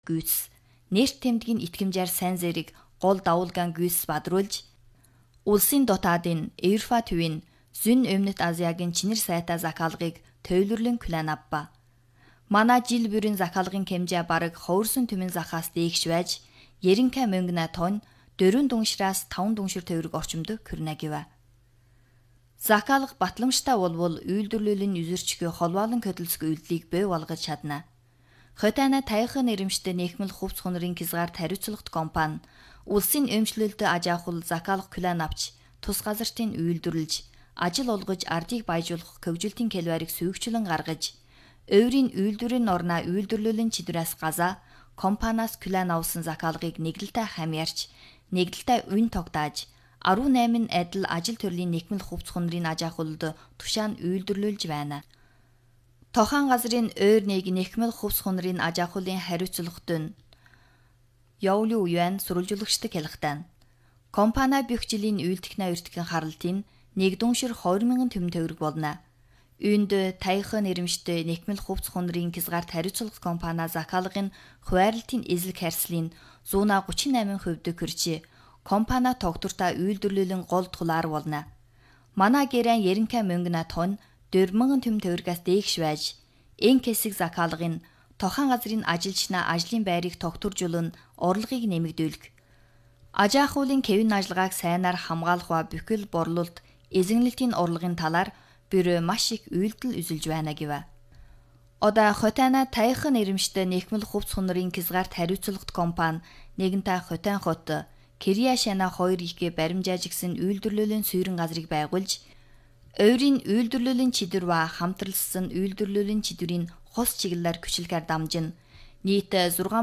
гүйс, нэрт тэмдгийн итгэмжээр сайн зэрэг гол давуулгаан гүйс бадруулж, улсын дотаадын Европа төвийн зүүн өмнөд Азиягийн чинэр сайтай захиалгыг төвлөрлөн күлэн авба. Манай жил бүрийн захиалгын хэмжээ бараг ховорсон түмэн захаас дээш байж, 90 мөнгө тонн 4 дүншраас 5 дүншир төгрөг орчимд хүрнэ гэв. Захиалга батламжтай болвол үйлдвэрлэлийн үзэрчгүй холбоолон хөдөлсөх үйлдэлийг бий болгож чадна. Хотойна тайхан нэрэмжтэй нийгмэл хувьц хонорын хязгаарт хариуцлагат компани улсын эмчлэлд аж ахуйл захиалга күлэн авч тус газартын үйлдвэрлэж, ажил олгож ардыг баяжуулах хөгжилтийн хэлбэрийг сүйгчлэн гаргаж, өөрийн үйлдвэрийн орноо үйлдвэрлэлийн чидрээс газаа компаниас күлэн авсан захиалгыг нэглэлтэй хамьяарч, нэглэлтэй үн тогтоож, 18 адил ажил төрлийн нийгмэл хувьц хонорын аж ахуйлд тушаан үйлдвэрлүүлж байна. Тохон газрын өөр нэг нийгмэл хувьц хонорын аж ахуйлын хариуцлагт нь Яулю Юан сурвалжуулагчдаг хэлэхтэн. Компани бүх жилийн үйлдвэрийн өртгөн харалтын 1 дүншир 20,000 төгрөг төгрөг болно. Үүнд тайхан нэрэмжтэй нийгмэл хувьц хонорын хязгаарт хариуцлага компани захиалгын хуваарлтын эзлэг харьцлын 138% хүрч, компани тогтвортой үйлдвэрлэлийн гол тулаар болно. Манай гэрэн 90 мөнгө тонн 4,000 төгрөг төгрөгөөс дээш байж, энэ хэсэг захиалгын тохон газрын ажилчнаа ажлын байрыг тогтворжуулан орлогыг нэмэгдүүлэх, аж ахуйлын хэвийн ажиллагааг сайнаар хамгаалах ба бүхэл борлуулалт эзэмнэлтийн орлогын талаар бюро маш их үйлдэл үзүүлж байна гэв. Одоо хотойна тайхан нэрэмжтэй нийгмэл хувьц хонорын хязгаарт хариуцлагат компани нэгэнтээ хотойн хот Кирия Шана 2 их баримжаажигсэн үйлдвэрлэлийн суурин газрыг байгуулж, өөрийн үйлдвэрлэлийн чидөр ба хамтралсан үйлдвэрлэлийн чидрийн хос чиглэлээр күчилгээр дамжин, нийт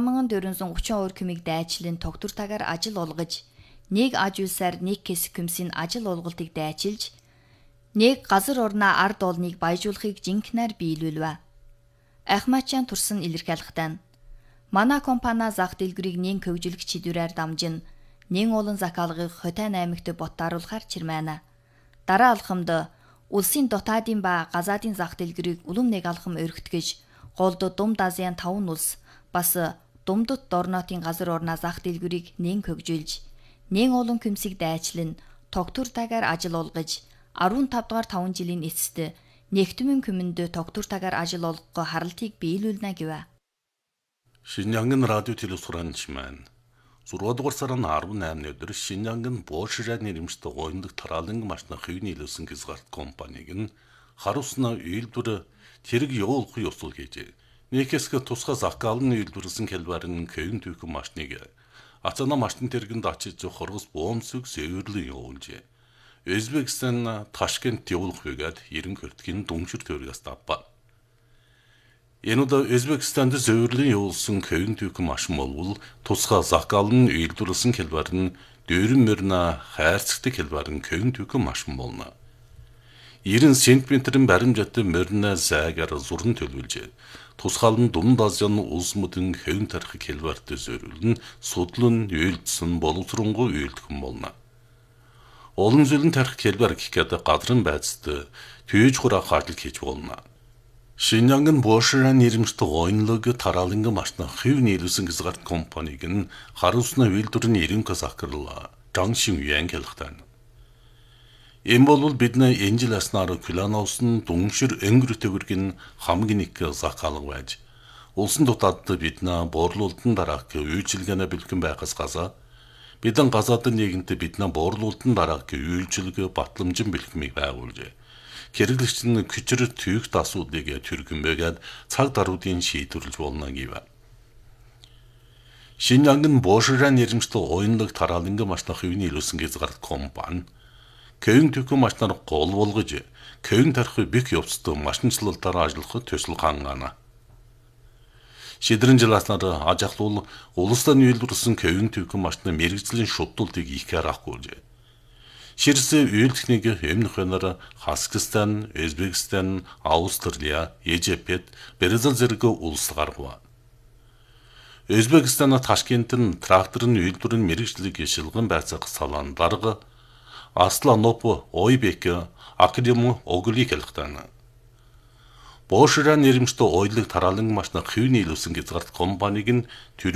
6,432 кмийг дайчлан тогтвортойгоор ажил олгож, нэг аж үйлсээр нэг хэсэг хүмсийн ажил олголтыг дайчилж, нэг газар орноо ард олныг баяжуулахыг жинхнээр биелүүлв. Ахмачаан турсан илэрхийлэхтэн. Манай компани зах дэлгүүрийг нэн хөгжүүлэх чиглэлээр дамжин, нэн олон захиалгыг Хотойн аймагт боттааруулахар чирмэна. Дараа алхамд улсын дотаадын ба газаадын зах дэлгүүрийг улам нэг алхам өргөтгөж, голд Думд Азийн 5 улс бас Думдд дорноотын газар орноо зах дэлгүүрийг нэн хөгжүүлж, нэн олон хүмсийг дайчлан тогтвортойгоор ажил олгож, 15 дугаар 5 жилийн эцэст нэгтгэмэн хүмэнд тогтвортойгоор ажил олгох харалтыг биелүүлнэ гэв. Шинжянган радио телевизоранч маань 6 дугаар сарын 18-ны өдөр Шинжянган Боошираа нэрэмжтэй гоёндог тараалан машины хэвний илүүсэн хязгаарт компаниг нь харуулснаа үйлдвэр тэрэг явуулах ёсол гэжээ. Нэхэсгэ тусгай захиалгын үйлдвэрлсэн хэлбэрийн хэвэн түүхэн машиныг Ацана машин тэргэнд очиж хоргос боомсог сэвэрлэн явуулжээ. Өзбекистан Ташкент явуулах үгээд 90 хүртгийн дүншир төгрөгөөс авба. Энэ удаа Өзбекистанд зөвөрлөн явуулсан хэвэн түүхэн машин болвол тусгай захиалгын үйлдвэрлсэн хэлбэр нь дөрөн мөрнө хайрцагтай хэлбэрийн хэвэн түүхэн машин болно. 90 см-ийн баримжаатай мөрнө зайгаар зурн төлөвлөжээ. Тусгаал нь Думд Азийн улс мөдөн хэвэн тархыг хэлбэртэй зөвөрлөн судлан үйлдсэн боловсронгуй үйлдэх болно. Олон зүйлэн тархик хэлбэр гэхэд гадрын байцтай түйж хураах ажил хийж болно. Шинжянган Боошираа нэрэмжтэй гоёнлог тараалан машины хэвний илүүсэн хязгаарт компаниг нь харуулснаа үйлдвэрийн эренхэ захирал Жан Шинюан хэлэхтэн. Энэ бол бидний энэ жил аснаар Кулановсын дүншир өнгөр төгрөгийн хамгийн их захиалга байж, улсын дотаадд бидний буурлуулалтын дараах үйлчилгээний бэлгэн байхаас газаа бидэн газаадын нийгэмд бидний буурлуулалтын дараах үйлчилгээ батламжин бэлгэмийг байгуулжээ. Хэрэглэгч нь күчрэр төвөгт асуудлыг түргэн байгаад цаг даруйдын шийдвэрлэж болно гэв. Шинжянган Боошираа нэрэмжтэй гоёнлог тараалан машины хэвний илүүсэн хязгаарт компани хэвэн түүхэн машинаар гол болгож, хэвэн тархи бик явцтай машинчлалтаар ажиллахад төсөл хангана. Шидрэн жиласнаар аж ахуйл улсын үйлдвэрлэсэн хэвэн түүхэн машины мэргэжлийн шударгуудыг ихээр авахгүйжээ. Ширсэн үйлдэлхнийг өмнөх хоноор Казахстан, Өзбекистан, Австралия, Египет, Бразил зэрэг улс гаргав. Өзбекистан Ташкентын тракторын үйлдвэрийн мэргэжлийг шилгэн байцаах салаан дарга Асланов Ойбек Академ Оглик хэлэхтэн. Боошираа нэрэмжтэй ойлог тараалан машины хэвний илүүсэн хязгаарт компаниг нь